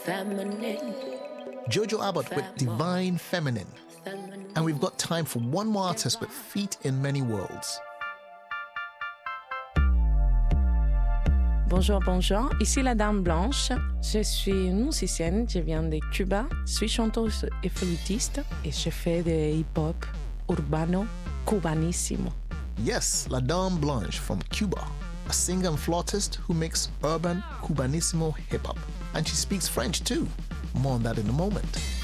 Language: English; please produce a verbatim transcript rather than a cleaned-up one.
Feminine. Jojo Abbott with Divine Feminine. And we've got time for one more artist with feet in many worlds. Bonjour, bonjour. Ici la Dame Blanche. Je suis une musicienne. Je viens de Cuba. Je suis chanteuse et flûtiste. Et je fais de hip-hop urbano cubanissimo. Yes, La Dame Blanche from Cuba, a singer and flautist who makes urban cubanissimo hip-hop. And she speaks French too. More on that in a moment.